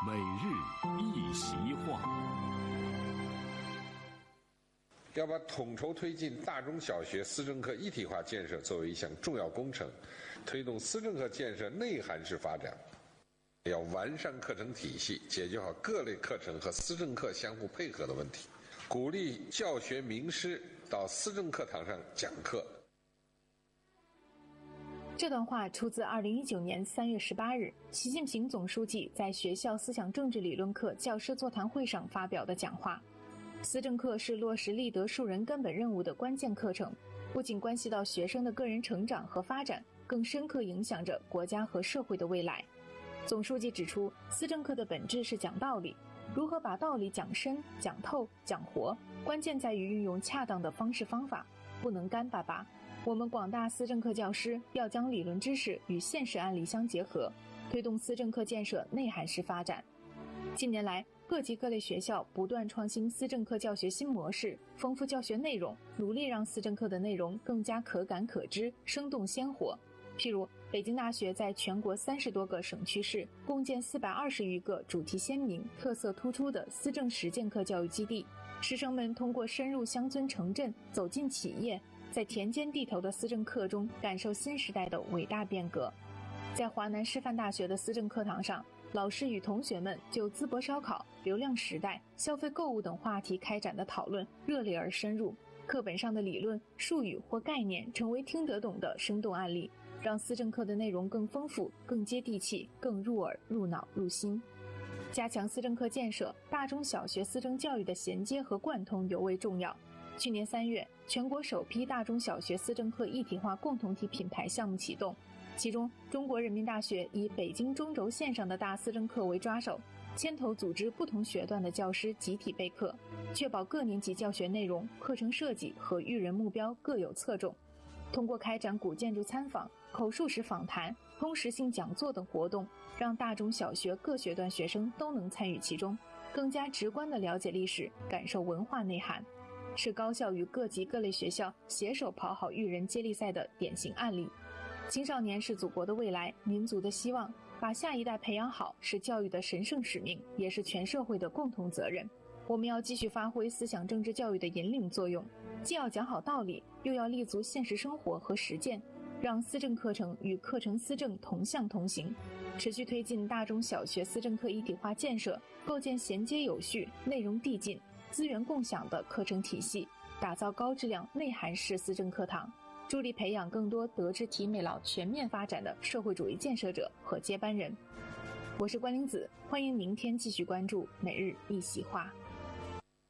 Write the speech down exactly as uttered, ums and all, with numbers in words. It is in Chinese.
每日一席话。 要把统筹推进大中小学思政课一体化建设作为一项重要工程，推动思政课建设内涵式发展。要完善课程体系，解决好各类课程和思政课相互配合的问题，鼓励教学名师到思政课堂上讲课。 这段话出自二零一九年三月十八日，习近平总书记在学校思想政治理论课教师座谈会上发表的讲话。思政课是落实立德树人根本任务的关键课程，不仅关系到学生的个人成长和发展，更深刻影响着国家和社会的未来。总书记指出，思政课的本质是讲道理，如何把道理讲深、讲透、讲活，关键在于运用恰当的方式方法，不能干巴巴。我们广大思政课教师要将理论知识与现实案例相结合，推动思政课建设内涵式发展。近年来，各级各类学校不断创新思政课教学新模式，丰富教学内容，努力让思政课的内容更加可感可知、生动鲜活。譬如，北京大学在全国三十多个省区市共建四百二十余个主题鲜明、特色突出的思政实践课教育基地，师生们通过深入乡村城镇、走进企业，在田间地头的思政课中感受新时代的伟大变革。在华南师范大学的思政课堂上，老师与同学们就淄博烧烤、流量时代、消费购物等话题开展的讨论热烈而深入，课本上的理论、术语或概念成为听得懂的生动案例，让思政课的内容更丰富、更接地气、更入耳、入脑、入心。加强思政课建设，大中小学思政教育的衔接和贯通尤为重要。去年三月，全国首批大中小学思政课一体化共同体品牌项目启动，其中中国人民大学以北京中轴线上的大思政课为抓手，牵头组织不同学段的教师集体备课，确保各年级教学内容、课程设计和育人目标各有侧重。通过开展古建筑参访、口述式访谈、通识性讲座等活动，让大中小学各学段学生都能参与其中，更加直观地了解历史，感受文化内涵，是高校与各级各类学校携手跑好育人接力赛的典型案例。青少年是祖国的未来，民族的希望，把下一代培养好是教育的神圣使命，也是全社会的共同责任。我们要继续发挥思想政治教育的引领作用，既要讲好道理，又要立足现实生活和实践，让思政课程与课程思政同向同行，持续推进大中小学思政课一体化建设，构建衔接有序、内容递进、资源共享的课程体系，打造高质量内涵式思政课堂，助力培养更多德智体美劳全面发展的社会主义建设者和接班人。我是关灵子，欢迎明天继续关注每日一席话。